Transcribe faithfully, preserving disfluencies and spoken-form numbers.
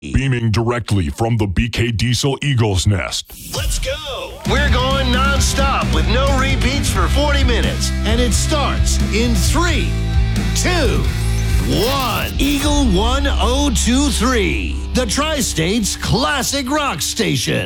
Beaming directly from the B K Diesel Eagles Nest. Let's go! We're going non-stop with no repeats for forty minutes. And it starts in three, two, one. Eagle one oh two three, the Tri-State's classic rock station.